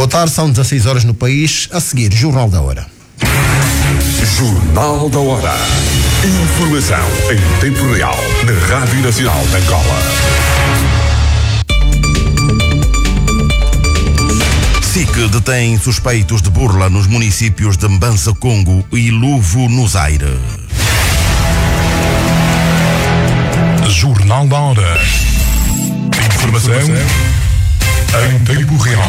Boa tarde, são 16 horas no país. A seguir, Jornal da Hora. Jornal da Hora. Informação em tempo real na Rádio Nacional de Angola. SIC detém suspeitos de burla nos municípios de Mbanza Congo e Luvo, no Zaire. Jornal da Hora. Informação em tempo real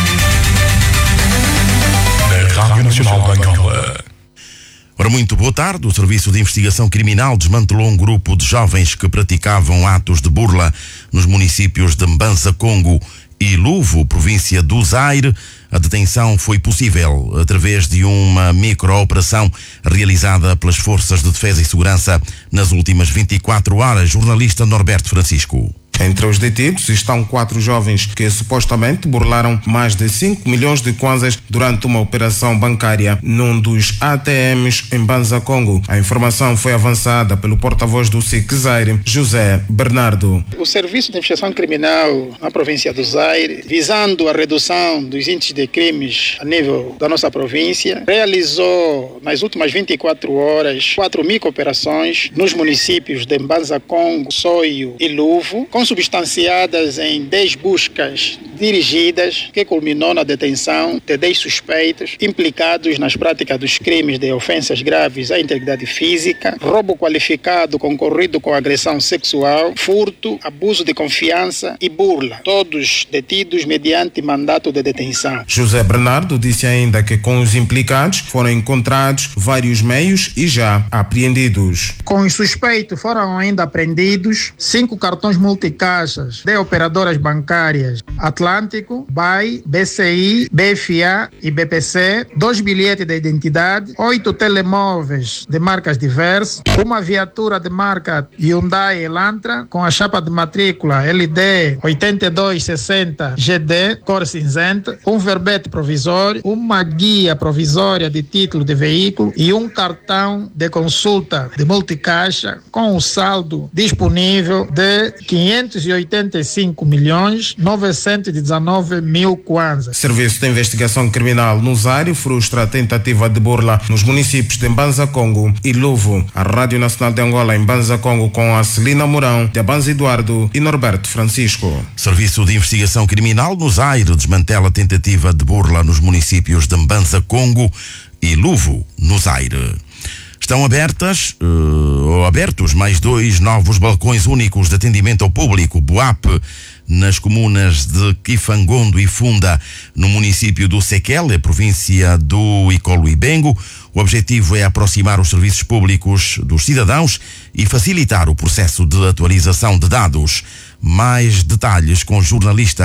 na Rádio Nacional de Angola. Ora, muito boa tarde. O Serviço de Investigação Criminal desmantelou um grupo de jovens que praticavam atos de burla nos municípios de Mbanza Congo e Luvo, província do Zaire. A detenção foi possível através de uma micro-operação realizada pelas Forças de Defesa e Segurança nas últimas 24 horas. Jornalista Norberto Francisco. Entre os detidos estão 4 jovens que supostamente burlaram mais de 5 milhões de kwanzas durante uma operação bancária num dos ATMs em Mbanza Congo. A informação foi avançada pelo porta-voz do SIC Zaire, José Bernardo. O Serviço de Investigação Criminal na província do Zaire, visando a redução dos índices de crimes a nível da nossa província, realizou nas últimas 24 horas 4 micro-operações nos municípios de Mbanza Congo, Soio e Luvo, consubstanciadas em 10 buscas dirigidas, que culminou na detenção de 10 suspeitos implicados nas práticas dos crimes de ofensas graves à integridade física, roubo qualificado concorrido com agressão sexual, furto, abuso de confiança e burla, todos detidos mediante mandato de detenção. José Bernardo disse ainda que com os implicados foram encontrados vários meios e já apreendidos. Com os suspeitos foram ainda apreendidos 5 cartões multicaixas de operadoras bancárias Atlântico, BAI, BCI, BFA e BPC, 2 bilhetes de identidade, 8 telemóveis de marcas diversas, uma viatura de marca Hyundai Elantra com a chapa de matrícula LD 8260 GD, cor cinzenta, um verbete provisório, uma guia provisória de título de veículo e um cartão de consulta de multicaixa com um saldo disponível de 585.919.000 kwanzas. Serviço de Investigação Criminal no Zaire frustra a tentativa de burla nos municípios de Mbanza Congo e Luvo. A Rádio Nacional de Angola em Mbanza Congo com a Celina Mourão, de Abanza Eduardo e Norberto Francisco. Serviço de Investigação Criminal no Zaire desmantela a tentativa de burla nos municípios de Mbanza Congo e Luvo, no Zaire. Estão abertos mais 2 novos balcões únicos de atendimento ao público, BUAP, nas comunas de Kifangondo e Funda, no município do Sekele, província do Icolo-Ibengo. O objetivo é aproximar os serviços públicos dos cidadãos e facilitar o processo de atualização de dados. Mais detalhes com o jornalista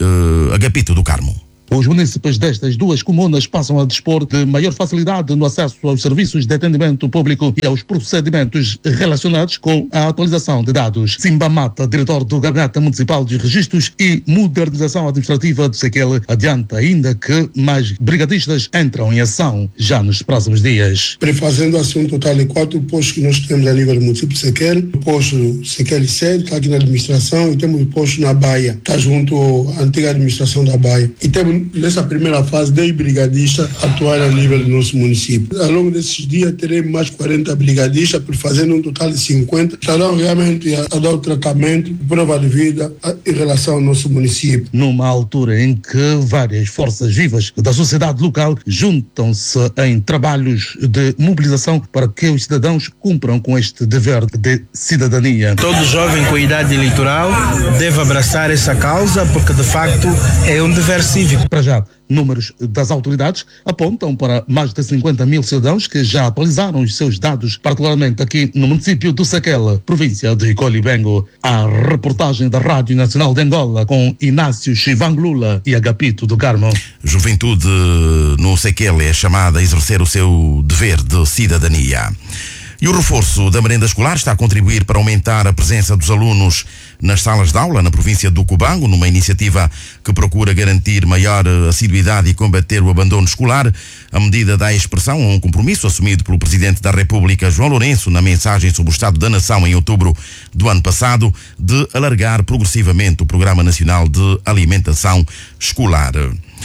Agapito do Carmo. Os municípios destas 2 comunas passam a dispor de maior facilidade no acesso aos serviços de atendimento público e aos procedimentos relacionados com a atualização de dados. Simba Mata, diretor do Gabinete Municipal de Registros e Modernização Administrativa do Sekele, adianta ainda que mais brigadistas entram em ação já nos próximos dias. Prefazendo assim um total de 4 postos que nós temos a nível do município de Sekele. O posto Sekele Centro está aqui na administração e temos o posto na Baia, está junto à antiga administração da Baia. E temos nessa primeira fase 10 brigadistas atuarem a nível do nosso município. Ao longo desses dias teremos mais 40 brigadistas, fazendo um total de 50. Estarão realmente a dar o tratamento, prova de vida em relação ao nosso município. Numa altura em que várias forças vivas da sociedade local juntam-se em trabalhos de mobilização para que os cidadãos cumpram com este dever de cidadania. Todo jovem com idade eleitoral deve abraçar essa causa porque de facto é um dever cívico. Para já, números das autoridades apontam para mais de 50.000 cidadãos que já atualizaram os seus dados, particularmente aqui no município do Sekele, província de Icolo-Ibengo. A reportagem da Rádio Nacional de Angola com Inácio Chivanglula e Agapito do Carmo. Juventude no Sekele é chamada a exercer o seu dever de cidadania. E o reforço da merenda escolar está a contribuir para aumentar a presença dos alunos nas salas de aula na província do Cubango, numa iniciativa que procura garantir maior assiduidade e combater o abandono escolar. A medida dá expressão a um compromisso assumido pelo Presidente da República, João Lourenço, na mensagem sobre o Estado da Nação em outubro do ano passado, de alargar progressivamente o Programa Nacional de Alimentação Escolar.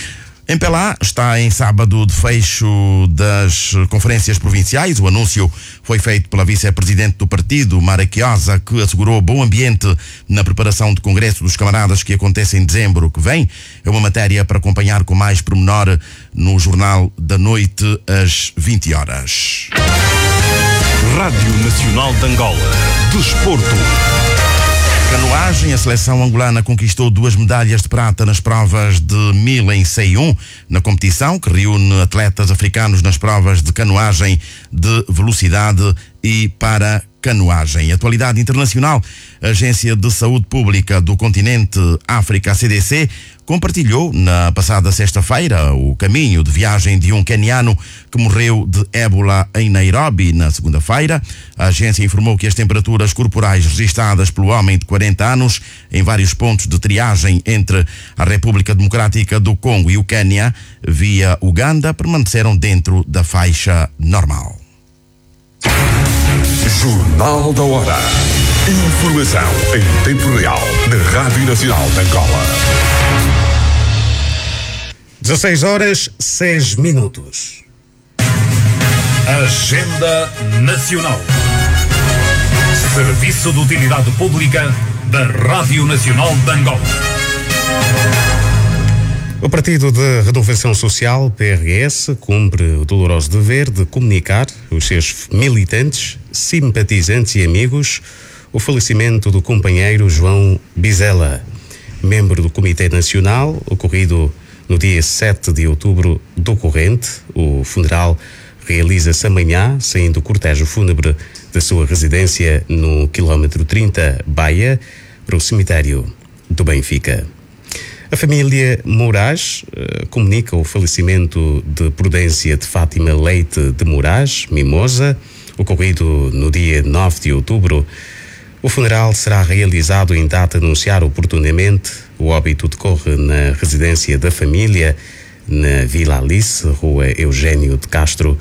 Em Pelá está em sábado de fecho das conferências provinciais. O anúncio foi feito pela vice-presidente do partido, Mara Quiosa, que assegurou bom ambiente na preparação do Congresso dos Camaradas que acontece em dezembro que vem. É uma matéria para acompanhar com mais pormenor no Jornal da Noite às 20 horas. Rádio Nacional de Angola. Desporto. Canoagem, a seleção angolana conquistou 2 medalhas de prata nas provas de 1000 em C1, na competição que reúne atletas africanos nas provas de canoagem de velocidade e para canoagem. Atualidade internacional, a Agência de Saúde Pública do Continente África, a CDC, compartilhou na passada sexta-feira o caminho de viagem de um queniano que morreu de ébola em Nairobi na segunda-feira. A agência informou que as temperaturas corporais registradas pelo homem de 40 anos em vários pontos de triagem entre a República Democrática do Congo e o Quênia, via Uganda, permaneceram dentro da faixa normal. Jornal da Hora. Informação em tempo real na Rádio Nacional de Angola. 16 horas, 6 minutos. Agenda Nacional. Serviço de Utilidade Pública da Rádio Nacional de Angola. O Partido de Renovação Social, PRS, cumpre o doloroso dever de comunicar aos seus militantes, simpatizantes e amigos o falecimento do companheiro João Bizela, membro do Comitê Nacional, ocorrido no dia 7 de outubro do corrente. O funeral realiza-se amanhã, saindo o cortejo fúnebre da sua residência no quilómetro 30, Baia, para o cemitério do Benfica. A família Moraes comunica o falecimento de Prudência de Fátima Leite de Moraes, Mimosa, ocorrido no dia 9 de outubro. O funeral será realizado em data a anunciar oportunamente. O óbito decorre na residência da família, na Vila Alice, Rua Eugênio de Castro,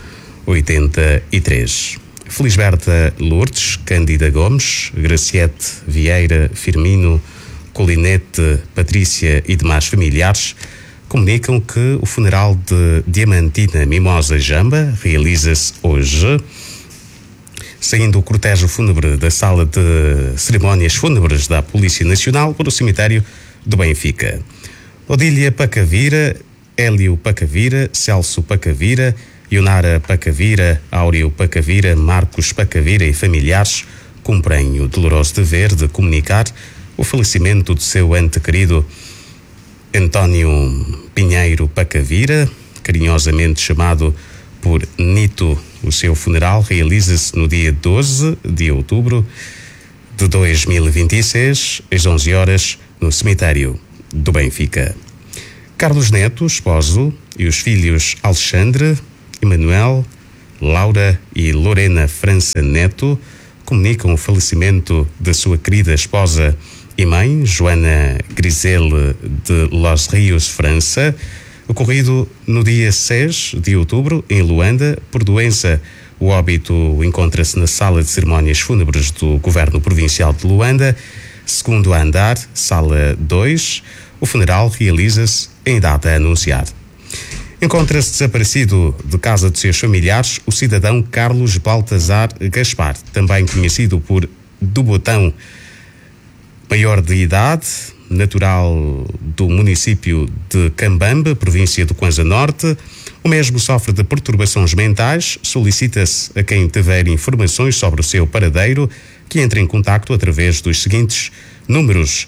83. Felisberta Lourdes, Cândida Gomes, Graciete Vieira Firmino, Colinete, Patrícia e demais familiares comunicam que o funeral de Diamantina Mimosa Jamba realiza-se hoje, saindo o cortejo fúnebre da Sala de Cerimónias Fúnebres da Polícia Nacional para o cemitério do Benfica. Odília Pacavira, Hélio Pacavira, Celso Pacavira, Ionara Pacavira, Áureo Pacavira, Marcos Pacavira e familiares cumprem o doloroso dever de comunicar o falecimento de seu ente querido António Pinheiro Pacavira, carinhosamente chamado por Nito. O seu funeral realiza-se no dia 12 de outubro de 2026, às 11 horas, no cemitério do Benfica. Carlos Neto, esposo, e os filhos Alexandre, Emanuel, Laura e Lorena França Neto comunicam o falecimento da sua querida esposa e mãe, Joana Griselle de Los Rios, França, ocorrido no dia 6 de outubro, em Luanda, por doença. O óbito encontra-se na Sala de Cerimónias Fúnebres do Governo Provincial de Luanda, segundo andar, Sala 2. O funeral realiza-se em data a anunciar. Encontra-se desaparecido de casa de seus familiares o cidadão Carlos Baltazar Gaspar, também conhecido por do Botão, maior de idade, natural do município de Cambambe, província do Kwanza Norte. O mesmo sofre de perturbações mentais. Solicita-se a quem tiver informações sobre o seu paradeiro que entre em contacto através dos seguintes números: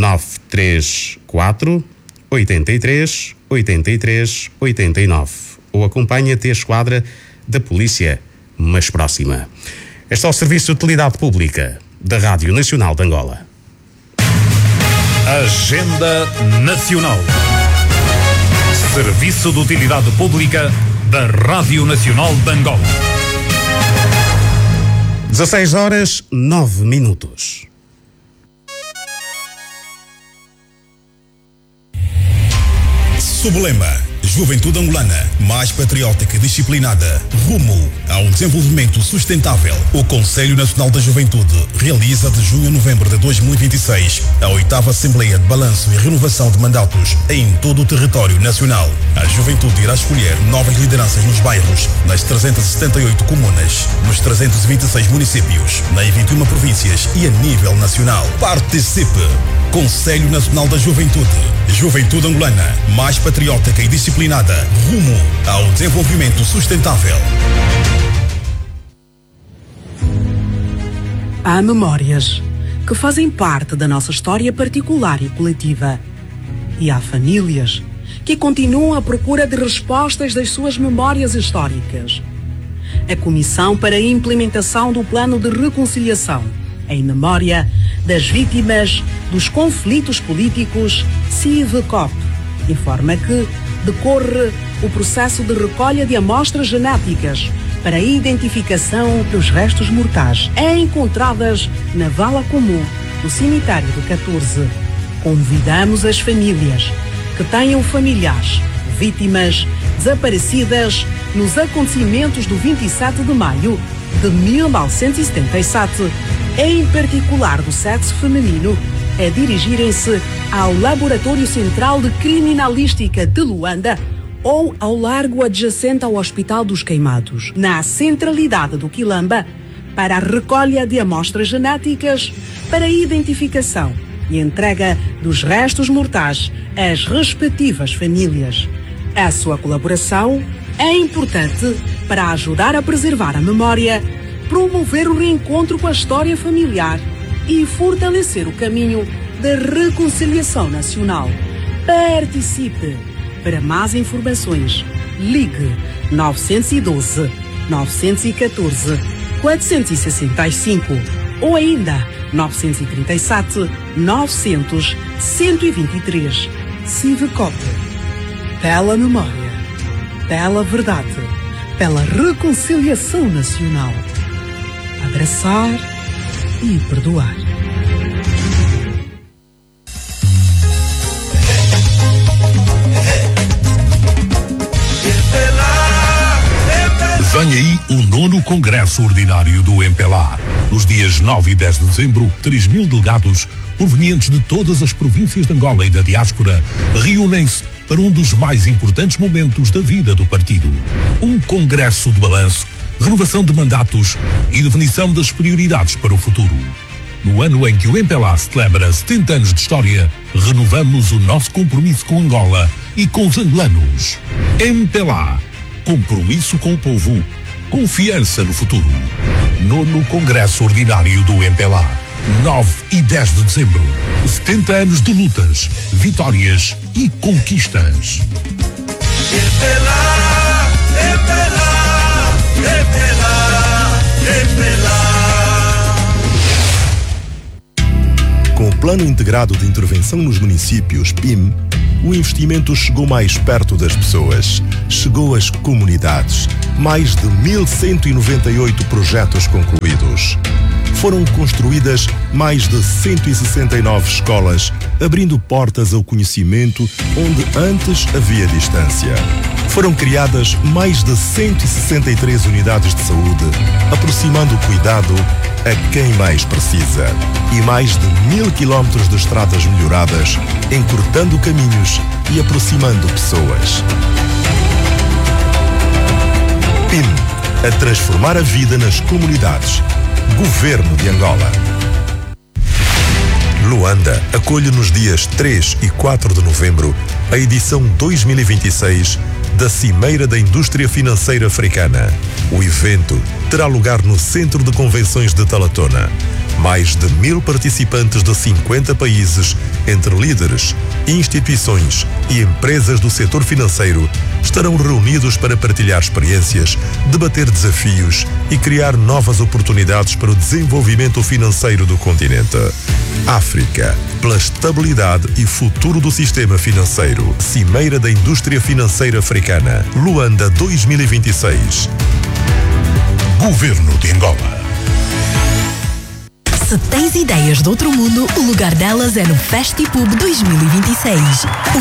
934 83 83 89 ou acompanhe até a esquadra da polícia mais próxima. Este é o Serviço de Utilidade Pública da Rádio Nacional de Angola. Agenda Nacional. Serviço de Utilidade Pública da Rádio Nacional de Angola. 16 horas, 9 minutos. Sublema, Juventude angolana, mais patriótica e disciplinada, rumo ao desenvolvimento sustentável. O Conselho Nacional da Juventude realiza de junho a novembro de 2026 a 8ª Assembleia de Balanço e Renovação de Mandatos em todo o território nacional. A juventude irá escolher novas lideranças nos bairros, nas 378 comunas, nos 326 municípios, nas 21 províncias e a nível nacional. Participe! Conselho Nacional da Juventude. Juventude angolana, mais patriótica e disciplinada, rumo ao desenvolvimento sustentável. Há memórias que fazem parte da nossa história particular e coletiva. E há famílias que continuam à procura de respostas das suas memórias históricas. A Comissão para a Implementação do Plano de Reconciliação em memória das vítimas dos conflitos políticos, CIVCOP, informa que decorre o processo de recolha de amostras genéticas para a identificação dos restos mortais encontradas na vala comum do cemitério do 14. Convidamos as famílias que tenham familiares, vítimas desaparecidas nos acontecimentos do 27 de maio de 1977, em particular do sexo feminino, a dirigirem-se ao Laboratório Central de Criminalística de Luanda ou ao largo adjacente ao Hospital dos Queimados, na centralidade do Quilamba, para a recolha de amostras genéticas para a identificação e entrega dos restos mortais às respectivas famílias. A sua colaboração é importante para ajudar a preservar a memória, promover o reencontro com a história familiar e fortalecer o caminho da reconciliação nacional. Participe! Para mais informações, ligue 912 914 465 ou ainda 937 900 123. CIVCOP. Pela memória, pela verdade, pela reconciliação nacional. Abraçar e perdoar. Vem aí o 9º Congresso Ordinário do MPLA. Nos dias 9 e 10 de dezembro, 3.000 delegados provenientes de todas as províncias de Angola e da diáspora reúnem-se para um dos mais importantes momentos da vida do partido. Um congresso de balanço, renovação de mandatos e definição das prioridades para o futuro. No ano em que o MPLA celebra 70 anos de história, renovamos o nosso compromisso com Angola e com os angolanos. MPLA. Compromisso com o povo. Confiança no futuro. 9º Congresso Ordinário do MPLA. 9 e 10 de dezembro. 70 anos de lutas, vitórias e conquistas. Com o Plano Integrado de Intervenção nos Municípios, PIM, o investimento chegou mais perto das pessoas, chegou às comunidades. Mais de 1.198 projetos concluídos. Foram construídas mais de 169 escolas, abrindo portas ao conhecimento onde antes havia distância. Foram criadas mais de 163 unidades de saúde, aproximando o cuidado a quem mais precisa. E mais de 1.000 quilómetros de estradas melhoradas, encurtando caminhos e aproximando pessoas. PIM, a transformar a vida nas comunidades. Governo de Angola. Luanda acolhe nos dias 3 e 4 de novembro a edição 2026 da Cimeira da Indústria Financeira Africana. O evento terá lugar no Centro de Convenções de Talatona. Mais de 1.000 participantes de 50 países, entre líderes, instituições e empresas do setor financeiro, estarão reunidos para partilhar experiências, debater desafios e criar novas oportunidades para o desenvolvimento financeiro do continente. África, pela estabilidade e futuro do sistema financeiro. Cimeira da Indústria Financeira Africana. Luanda 2026. Governo de Angola. Se tens ideias de outro mundo, o lugar delas é no Festipub 2026. O